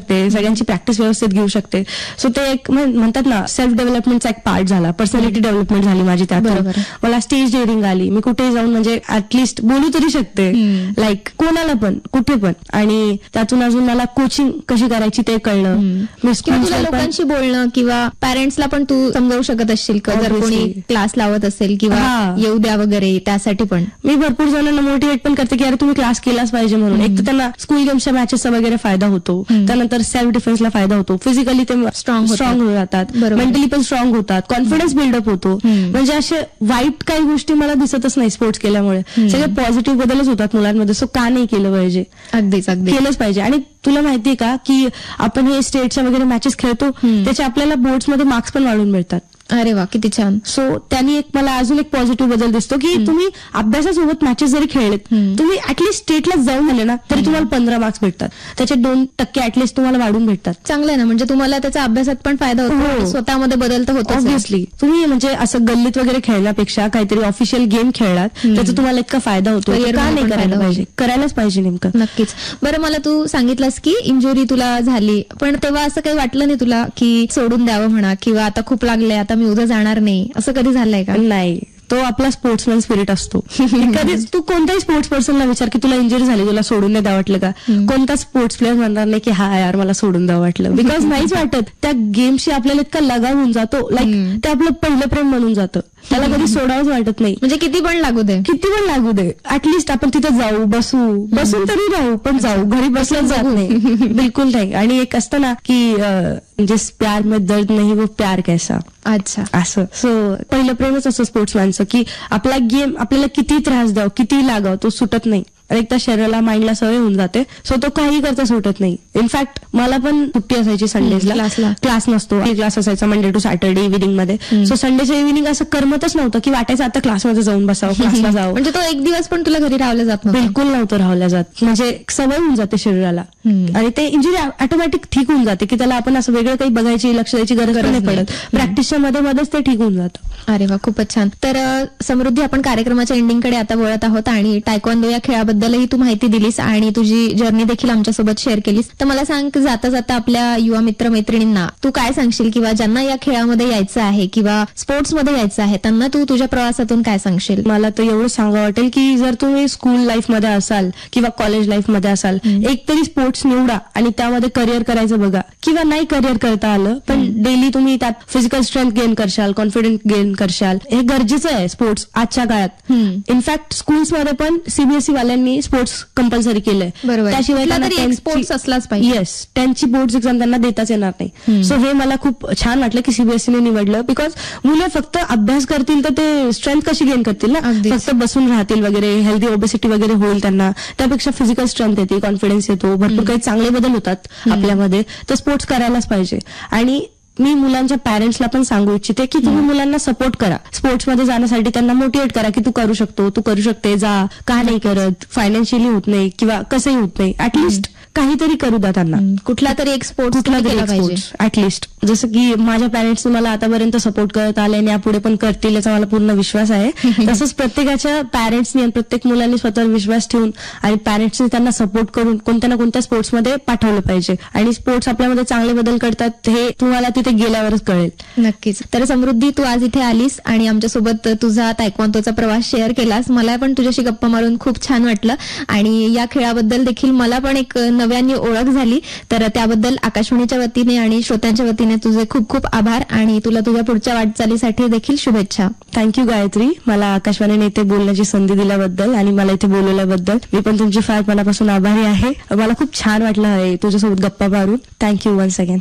शकते, सगळ्यांची प्रॅक्टिस व्यवस्थित घेऊ शकते. सो ते एक म्हणतात ना सेल्फ डेव्हलपमेंटचा एक पार्ट झाला, पर्सनॅलिटी डेव्हलपमेंट झाली माझी त्यात. मला स्टेज डेअरिंग आली, मी कुठेही जाऊन म्हणजे ऍटलिस्ट बोलू तरी शकते, लाईक कोणाला पण कुठे पण. आणि त्यातून अजून मला कोचिंग कशी करायची ते कळलं. तुला लोकांशी बोलणं किंवा पॅरेंट्सला पण तू समजावू शकत असशील का, जर कोणी क्लास लावत असेल किंवा येऊ द्या वगैरे, त्यासाठी पण मी भरपूर जणांना मोटिवेट पण करते की अरे तुम्ही क्लास केलाच पाहिजे म्हणून. एक तर त्यांना स्कूल गेम्सच्या मॅचेसचा वगैरे फायदा होतो, त्यानंतर सेल्फ डिफेन्सला फायदा होतो, फिजिकली ते स्ट्रॉंग होऊन जातात, मेंटली पण स्ट्रॉंग होतात, कॉन्फिडन्स बिल्डअप होतो. म्हणजे असे वाईट काही गोष्टी मला दिसतच नाही स्पोर्ट्स केल्यामुळे, सगळे पॉझिटिव्ह बदलच होतात मुलांमध्ये. सो का नाही केलं पाहिजे, अगदीच केलंच पाहिजे. आणि तुला माहितीये का की आपण हे स्टेटच्या वगैरे मॅचेस खेळतो, त्याचे आपल्याला बोर्ड्समध्ये मार्क्स पण वाढून मिळतात. अरे वा, किती छान. सो त्यांनी एक मला अजून एक पॉझिटिव्ह बदल दिसतो की तुम्ही अभ्यासासोबत मॅचेस जरी खेळलेत, तुम्ही ऍटलीस्ट स्टेटला जाऊन आले ना तरी तुम्हाला 15 मार्क्स भेटतात, त्याचे 2% ऍटलीस्ट तुम्हाला वाढून भेटतात. चांगलं आहे ना, म्हणजे तुम्हाला त्याचा अभ्यासात पण फायदा होतो, स्वतःमध्ये बदल तर होतो. ऑब्व्हियसली तुम्ही म्हणजे असं गल्लीत वगैरे खेळण्यापेक्षा काहीतरी ऑफिशियल गेम खेळलात, त्याचा तुम्हाला इतका फायदा होतो. का नाही करायला पाहिजे, करायलाच पाहिजे नेमकं. नक्कीच. बरं, मला तू सांगितलंस की इंजुरी तुला झाली, पण तेव्हा असं काही वाटलं नाही तुला की सोडून द्यावं म्हणा, किंवा आता खूप लागलंय, आता मी उद्या जाणार नाही, असं कधी झालंय का? नाही, तो आपला स्पोर्ट्समॅन स्पिरिट असतो. कधीच तू कोणत्याही स्पोर्ट्स पर्सनला विचार की तुला इंजुरी झाली, तुला सोडून नाही द्यावं वाटलं का? कोणता स्पोर्ट्स प्लेअर म्हणणार नाही की हा यार मला सोडून द्यावं वाटलं, बिकॉज नाहीच वाटत. त्या गेमशी आपल्याला इतका लगाव होऊन जातो, लाईक ते आपलं पहिलं प्रेम म्हणून जातं, त्याला कधी सोडावंच वाटत नाही. म्हणजे किती पण लागू दे, ऍटलिस्ट आपण तिथे जाऊ, बसून तरी राहू, पण जाऊ, घरी बसलंच जात नाही, बिलकुल नाही. आणि एक असतं ना की म्हणजे प्यार में दर्द नाही वो प्यार कैसा, अच्छा असं. सो पहिलं प्रेमच असं स्पोर्ट्समॅनचं की आपला गेम आपल्याला किती त्रास द्याव, किती लागाव, तो सुटत नाही. एकदा शरीराला माइंडला सवय होऊन जाते, सो तो काही करता सुटत नाही. इनफॅक्ट मला पण सुट्टी असायची संडेजला, क्लास नसतो, क्लास असायचा मंडे टू सॅटर्डे इव्हिनिंग मध्ये. सो संडेच्या इव्हिनिंग असं करमतच नव्हतं की वाटायचं आता क्लासमध्ये जाऊन बसावं, क्लासला जावं. म्हणजे तो एक दिवस पण तुला घरी राहावलं जात नव्हतं? बिलकुल नव्हतं राहावलं जात, म्हणजे सवय होऊन जाते शरीराला, आणि ते इंजुरी ऑटोमॅटिक ठीक होऊन जाते की त्याला आपण असं वेगळं काही बघायची, लक्ष द्यायची गरज नाही पडत. प्रॅक्टिसच्या मध्येच ते ठीक होऊन जातं. अरे वा, खूपच छान. तर समृद्धी, आपण कार्यक्रमाच्या एंडिंगकडे आता वळत आहोत, आणि टायक्वांदो या खेळाबद्दलही तू माहिती दिलीस आणि तुझी जर्नी देखील आमच्यासोबत शेअर केलीस. तर मला सांग, जाता जाता आपल्या युवा मित्र मैत्रिणींना तू काय सांगशील, किंवा ज्यांना या खेळामध्ये यायचं आहे किंवा स्पोर्ट्समध्ये यायचं आहे, त्यांना तू तुझ्या प्रवासातून काय सांगशील? मला तर एवढं सांगावं वाटेल की जर तुम्ही स्कूल लाईफ मध्ये असाल किंवा कॉलेज लाईफ मध्ये असाल, एक तरी स्पोर्ट्स निवडा आणि त्यामध्ये करिअर करायचं बघा. किंवा नाही करिअर करता आलं, पण डेली तुम्ही त्यात physical strength gain करशाल, confidence gain करशाल, हे गरजेचं आहे स्पोर्ट्स आजच्या काळात. इनफॅक्ट स्कूल्समध्ये पण सीबीएसई वाल्यांनी स्पोर्ट्स कंपल्सरी केलंय, त्याशिवाय स्पोर्ट्स असलाच पाहिजे. येस, त्यांची बोर्ड एक्झाम त्यांना देताच येणार नाही. सो हे मला खूप छान वाटलं की सीबीएसईने निवडलं, बिकॉज मुलं फक्त अभ्यास करतील तर ते स्ट्रेंथ कशी गेन करतील ना, फक्त बसून राहतील वगैरे, हेल्दी ओबेसिटी वगैरे होईल त्यांना. त्यापेक्षा फिजिकल स्ट्रेंथ येते, कॉन्फिडन्स येतो, भरपूर काही चांगले बदल होतात आपल्यामध्ये. तर स्पोर्ट्स करायलाच पाहिजे. आणि मी मुलांच्या पॅरेंट्सला पण सांगू इच्छिते की तुम्ही मुलांना सपोर्ट करा, स्पोर्ट्समध्ये जाण्यासाठी त्यांना मोटिवेट करा की तू करू शकतो, तू करू शकते, जा, का नाही करत, फायनान्शियली होत नाही किंवा कसंही होत नाही, ऍटलिस्ट काहीतरी करू द्या त्यांना, कुठला तरी एक स्पोर्ट्स ऍटलिस्ट. जसं की माझ्या पॅरेंट्सनी मला आतापर्यंत सपोर्ट करत आले आणि यापुढे पण करतील याचा मला पूर्ण विश्वास आहे. तसंच प्रत्येकाच्या पॅरेंट्सनी आणि प्रत्येक मुलांनी स्वतःवर विश्वास ठेवून आणि पॅरेंट्सनी त्यांना सपोर्ट करून कोणत्या ना कोणत्या स्पोर्ट्समध्ये पाठवलं पाहिजे. आणि स्पोर्ट्स आपल्यामध्ये चांगले बदल करतात हे तुम्हाला तिथे गेल्यावरच कळेल. नक्कीच. तर समृद्धी, तू आज इथे आलीस आणि आमच्यासोबत तुझा तायक्वांदोचा प्रवास शेअर केलास. मला पण तुझ्याशी गप्पा मारून खूप छान वाटलं, आणि या खेळाबद्दल देखील मला पण एक नव्याने ओळख झाली. तर त्याबद्दल आकाशवाणीच्या वतीने आणि श्रोत्यांच्या वतीने तुझे खूप खूप आभार, आणि तुला तुझ्या पुढच्या वाटचालीसाठी देखील शुभेच्छा. थँक्यू गायत्री, मला आकाशवाणीने इथे बोलण्याची संधी दिल्याबद्दल आणि मला इथे बोलवल्याबद्दल. मी पण तुमची फार मनापासून आभारी आहे. मला खूप छान वाटलं आहे तुझ्यासोबत गप्पा मारून. Thank you once again.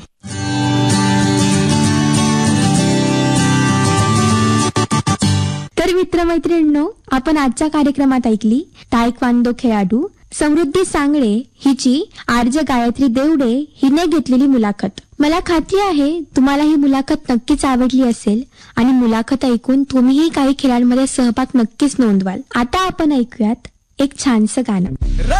तर मित्रमैत्रिणींनो, आपण आजच्या कार्यक्रमात ऐकली तायक्वांदो खेळाडू समृद्धी सांगळे हिची आर्ज गायत्री देवडे हिने घेतलेली मुलाखत. मला खात्री आहे तुम्हाला ही मुलाखत नक्कीच आवडली असेल, आणि मुलाखत ऐकून तुम्हीही काही खेळांमध्ये सहभाग नक्कीच नोंदवाल. आता आपण ऐकूयात एक छानसं गाणं.